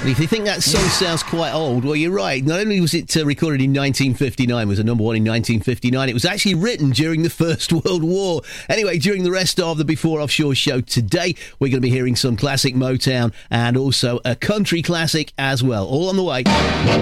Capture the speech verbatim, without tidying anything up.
And if you think that song sounds quite old, well, you're right. Not only was it uh, recorded in nineteen fifty-nine, was a number one in nineteen fifty-nine, it was actually written during the First World War. Anyway, during the rest of the Before Offshore show today, we're going to be hearing some classic Motown and also a country classic as well. All on the way.